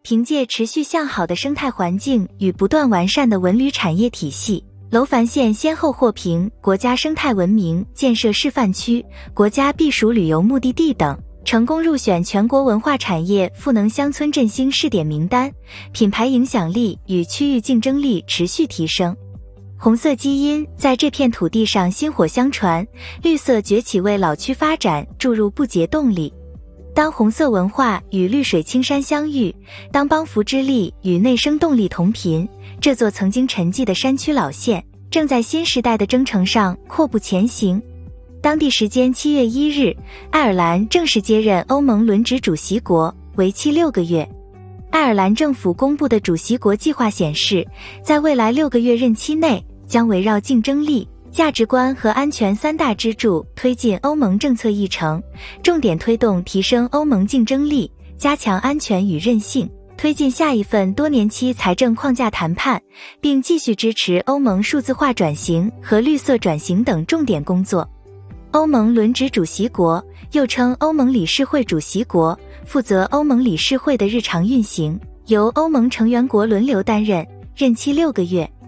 凭借持续向好的生态环境与不断完善的文旅产业体系，楼烦县先后获评国家生态文明建设示范区、国家避暑旅游目的地等，成功入选全国文化产业赋能乡村振兴试点名单，品牌影响力与区域竞争力持续提升。红色基因在这片土地上薪火相传，绿色崛起为老区发展注入不竭动力。当红色文化与绿水青山相遇，当帮扶之力与内生动力同频，这座曾经沉寂的山区老县正在新时代的征程上阔步前行。当地时间7月1日，爱尔兰正式接任欧盟轮值主席国，为期6个月。爱尔兰政府公布的主席国计划显示，在未来6个月任期内，将围绕竞争力、价值观和安全3大支柱推进欧盟政策议程，重点推动提升欧盟竞争力，加强安全与韧性，推进下一份多年期财政框架谈判，并继续支持欧盟数字化转型和绿色转型等重点工作。欧盟轮值主席国又称欧盟理事会主席国，负责欧盟理事会的日常运行，由欧盟成员国轮流担任，任期6个月。